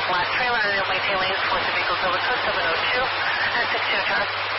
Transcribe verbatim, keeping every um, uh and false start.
last trailer, and maintain lanes for the vehicles over code seven oh two and six two turn.